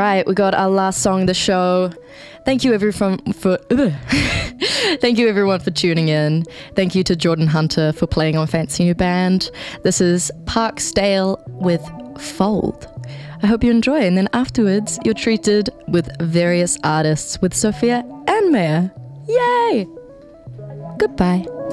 right, we got our last song of the show. Thank you everyone for thank you everyone for tuning in. Thank you to Jordan Hunter for playing on Fancy New Band. This is Parksdale with Fold. I hope you enjoy, and then afterwards you're treated with various artists with Sophia and Maya. Yay! Goodbye.